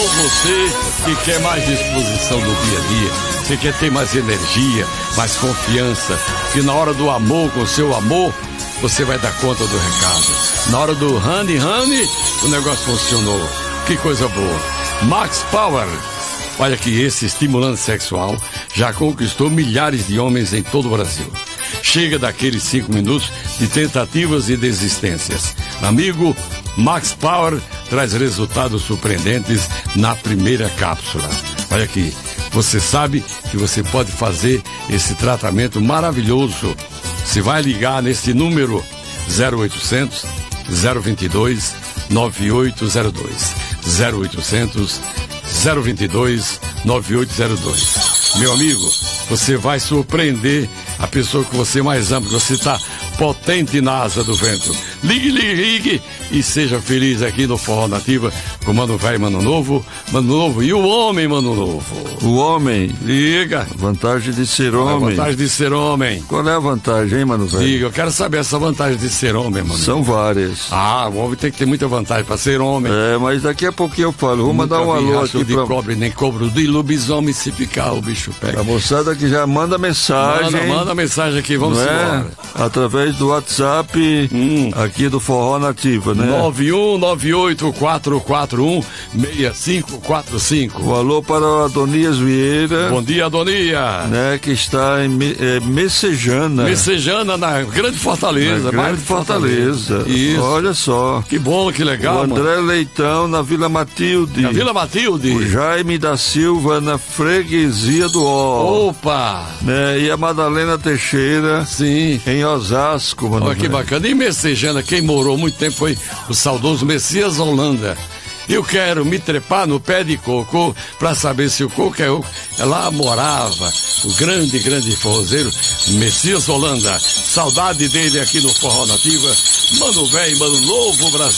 você que quer mais disposição no dia a dia, você quer ter mais energia, mais confiança, que na hora do amor, com o seu amor, você vai dar conta do recado. Na hora do honey, o negócio funcionou. Que coisa boa. Max Power. Olha que esse estimulante sexual já conquistou milhares de homens em todo o Brasil. Chega daqueles 5 minutos de tentativas e desistências. Amigo, Max Power traz resultados surpreendentes na primeira cápsula. Olha aqui, você sabe que você pode fazer esse tratamento maravilhoso. Você vai ligar nesse número 0800 022 9802. 0800 022 9802. Meu amigo, você vai surpreender a pessoa que você mais ama, que você está potente na asa do vento. Ligue e seja feliz aqui no Forró Nativa com Mano Velho, Mano Novo e o homem, Mano Novo. O homem? Liga. Vantagem de ser homem. Vantagem de ser homem. Qual é a vantagem, hein, Mano Velho? Liga, eu quero saber essa vantagem de ser homem, Mano. São várias. O homem tem que ter muita vantagem para ser homem. Mas daqui a pouquinho eu falo. Vou mandar um alô aqui de cobre, nem cobro de lobisomem, se picar o bicho pega. A moçada que já manda mensagem. Manda mensagem aqui, vamos embora. Através do WhatsApp aqui do Forró Nativa, né? 91984416545. Um alô para o Adonias Vieira. Bom dia, Adonias. Né, que está em Messejana. Messejana, na Grande Fortaleza. Grande Fortaleza. Isso. Olha só. Que bom, que legal, o André Leitão na Vila Matilde. Na Vila Matilde. O Jaime da Silva na Freguesia do Ó. Opa! Né, e a Madalena Teixeira. Sim. Em Osasco, mano. Olha que bacana. E Messejana, quem morou muito tempo foi o saudoso Messias Holanda. Eu quero me trepar no pé de coco para saber se o coco é oco. Lá morava o grande forrozeiro Messias Holanda. Saudade dele aqui no Forró Nativa. Mano Velho, Mano Novo, Brasil.